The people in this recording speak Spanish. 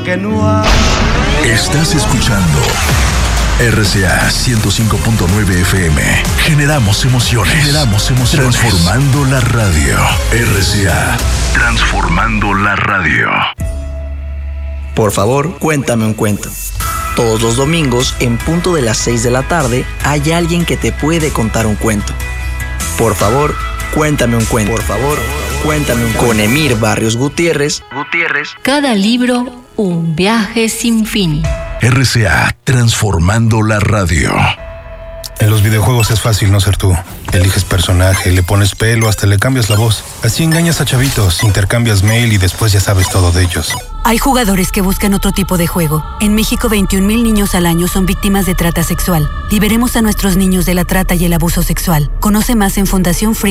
Que no hay. Estás escuchando RCA 105.9 FM. Generamos emociones. Transformando la radio. RCA. Transformando la radio. Por favor, cuéntame un cuento. Todos los domingos, en punto de las 6 de la tarde, hay alguien que te puede contar un cuento. Por favor, cuéntame un cuento. Por favor, cuéntame un cuento. Con Emir Barrios Gutiérrez. Cada libro, un viaje sin fin. RCA, transformando la radio. En los videojuegos es fácil no ser tú. Eliges personaje, le pones pelo, hasta le cambias la voz. Así engañas a chavitos, intercambias mail y después ya sabes todo de ellos. Hay jugadores que buscan otro tipo de juego. En México, 21,000 niños al año son víctimas de trata sexual. Liberemos a nuestros niños de la trata y el abuso sexual. Conoce más en Fundación Free.